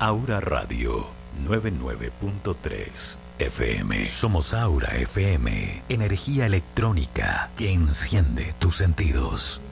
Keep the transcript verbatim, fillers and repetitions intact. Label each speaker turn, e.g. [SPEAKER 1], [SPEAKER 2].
[SPEAKER 1] Aura Radio noventa y nueve punto tres F M. Somos Aura F M, energía electrónica que enciende tus sentidos.